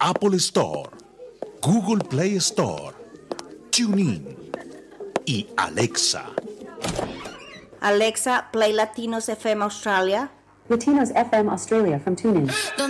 Apple Store, Google Play Store, TuneIn y Alexa. Alexa, play Latinos FM Australia. Latinos FM Australia from TuneIn.